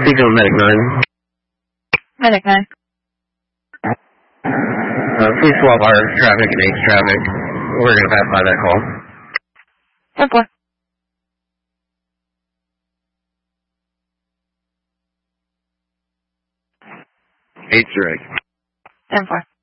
Speaking of Medic 9. Medic 9. Please swap our traffic and H traffic. We're going to pass by that call. 10-4. H direct. 10-4.